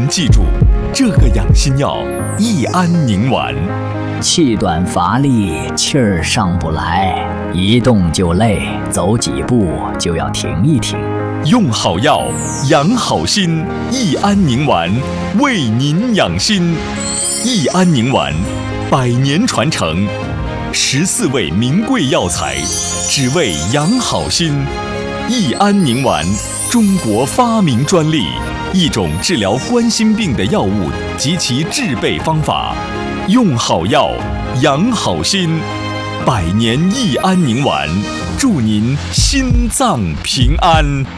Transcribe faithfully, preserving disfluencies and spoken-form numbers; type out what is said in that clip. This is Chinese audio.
记住，这个养心药益安宁丸。 气短乏力，气儿上不来，一动就累，走几步就要停一停。 用好药，养好心，益安宁丸为您养心。益安宁丸，百年传承，十四味名贵药材，只为养好心。益安宁丸，中国发明专利，一种治疗冠心病的药物及其制备方法。用好药，养好心，百年益安宁丸，祝您心脏平安。